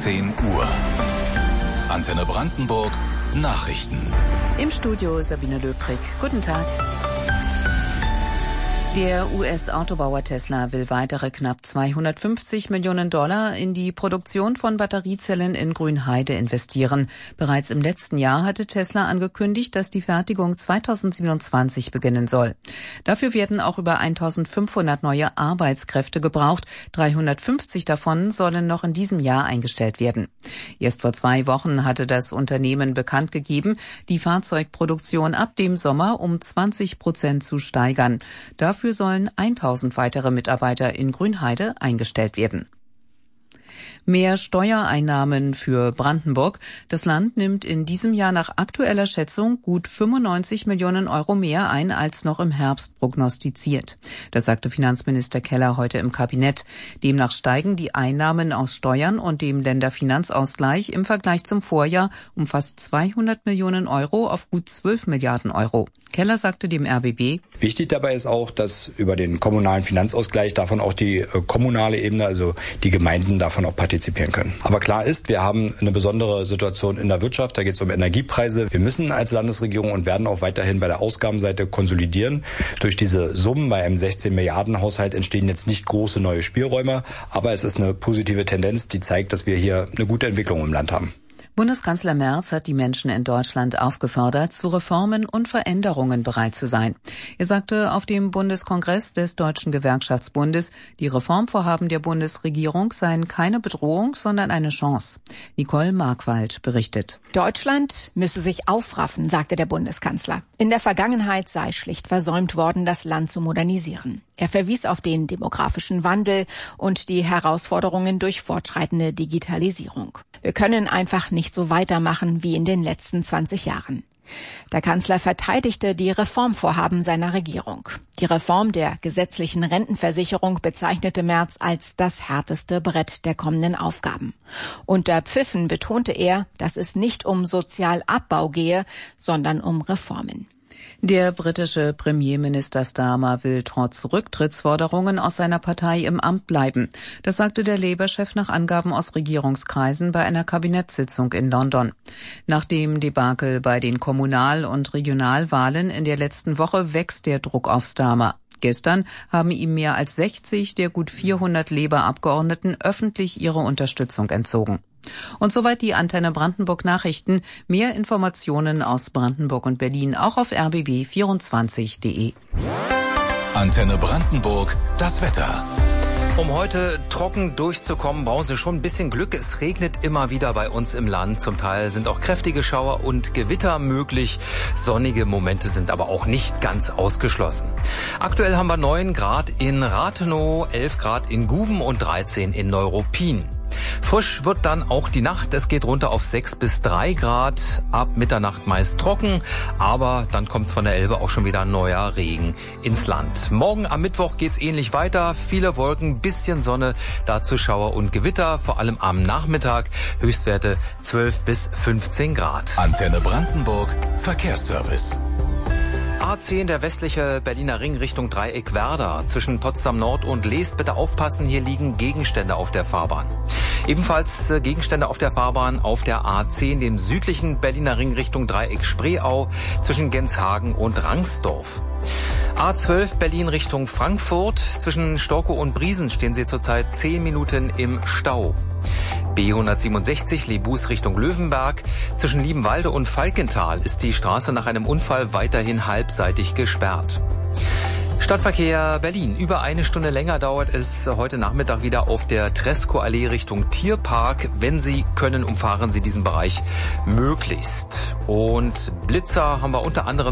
10 Uhr. Antenne Brandenburg Nachrichten. Im Studio Sabine Löbrig. Guten Tag. Der US-Autobauer Tesla will weitere knapp $250 Millionen in die Produktion von Batteriezellen in Grünheide investieren. Bereits im letzten Jahr hatte Tesla angekündigt, dass die Fertigung 2027 beginnen soll. Dafür werden auch über 1.500 neue Arbeitskräfte gebraucht. 350 davon sollen noch in diesem Jahr eingestellt werden. Erst vor 2 Wochen hatte das Unternehmen bekannt gegeben, die Fahrzeugproduktion ab dem Sommer um 20% zu steigern. Dafür sollen 1.000 weitere Mitarbeiter in Grünheide eingestellt werden. Mehr Steuereinnahmen für Brandenburg. Das Land nimmt in diesem Jahr nach aktueller Schätzung gut 95 Millionen € mehr ein, als noch im Herbst prognostiziert. Das sagte Finanzminister Keller heute im Kabinett. Demnach steigen die Einnahmen aus Steuern und dem Länderfinanzausgleich im Vergleich zum Vorjahr um fast 200 Millionen € auf gut 12 Milliarden €. Keller sagte dem RBB: Wichtig dabei ist auch, dass über den kommunalen Finanzausgleich davon auch die kommunale Ebene, also die Gemeinden, davon auch partizipieren können. Aber klar ist, wir haben eine besondere Situation in der Wirtschaft, da geht es um Energiepreise. Wir müssen als Landesregierung und werden auch weiterhin bei der Ausgabenseite konsolidieren. Durch diese Summen bei einem 16 Milliarden Haushalt entstehen jetzt nicht große neue Spielräume, aber es ist eine positive Tendenz, die zeigt, dass wir hier eine gute Entwicklung im Land haben. Bundeskanzler Merz hat die Menschen in Deutschland aufgefordert, zu Reformen und Veränderungen bereit zu sein. Er sagte auf dem Bundeskongress des Deutschen Gewerkschaftsbundes, die Reformvorhaben der Bundesregierung seien keine Bedrohung, sondern eine Chance. Nicole Markwald berichtet. Deutschland müsse sich aufraffen, sagte der Bundeskanzler. In der Vergangenheit sei schlicht versäumt worden, das Land zu modernisieren. Er verwies auf den demografischen Wandel und die Herausforderungen durch fortschreitende Digitalisierung. Wir können einfach nicht so weitermachen wie in den letzten 20 Jahren. Der Kanzler verteidigte die Reformvorhaben seiner Regierung. Die Reform der gesetzlichen Rentenversicherung bezeichnete Merz als das härteste Brett der kommenden Aufgaben. Unter Pfiffen betonte er, dass es nicht um Sozialabbau gehe, sondern um Reformen. Der britische Premierminister Starmer will trotz Rücktrittsforderungen aus seiner Partei im Amt bleiben. Das sagte der Labour-Chef nach Angaben aus Regierungskreisen bei einer Kabinettssitzung in London. Nach dem Debakel bei den Kommunal- und Regionalwahlen in der letzten Woche wächst der Druck auf Starmer. Gestern haben ihm mehr als 60 der gut 400 Labour-Abgeordneten öffentlich ihre Unterstützung entzogen. Und soweit die Antenne Brandenburg Nachrichten. Mehr Informationen aus Brandenburg und Berlin auch auf rbb24.de. Antenne Brandenburg, das Wetter. Um heute trocken durchzukommen, brauchen Sie schon ein bisschen Glück. Es regnet immer wieder bei uns im Land. Zum Teil sind auch kräftige Schauer und Gewitter möglich. Sonnige Momente sind aber auch nicht ganz ausgeschlossen. Aktuell haben wir 9 Grad in Rathenow, 11 Grad in Guben und 13 in Neuruppin. Frisch wird dann auch die Nacht. Es geht runter auf 6 bis 3 Grad. Ab Mitternacht meist trocken. Aber dann kommt von der Elbe auch schon wieder neuer Regen ins Land. Morgen am Mittwoch geht's ähnlich weiter. Viele Wolken, bisschen Sonne, dazu Schauer und Gewitter. Vor allem am Nachmittag. Höchstwerte 12 bis 15 Grad. Antenne Brandenburg, Verkehrsservice. A10, der westliche Berliner Ring Richtung Dreieck Werder. Zwischen Potsdam Nord und Leest bitte aufpassen, hier liegen Gegenstände auf der Fahrbahn. Ebenfalls Gegenstände auf der Fahrbahn auf der A10, dem südlichen Berliner Ring Richtung Dreieck Spreeau, zwischen Genshagen und Rangsdorf. A12 Berlin Richtung Frankfurt. Zwischen Storkow und Briesen stehen Sie zurzeit 10 Minuten im Stau. B167 Lebus Richtung Löwenberg. Zwischen Liebenwalde und Falkenthal ist die Straße nach einem Unfall weiterhin halbseitig gesperrt. Stadtverkehr Berlin. Über 1 Stunde länger dauert es heute Nachmittag wieder auf der Tresco-Allee Richtung Tierpark. Wenn Sie können, umfahren Sie diesen Bereich möglichst. Und Blitzer haben wir unter anderem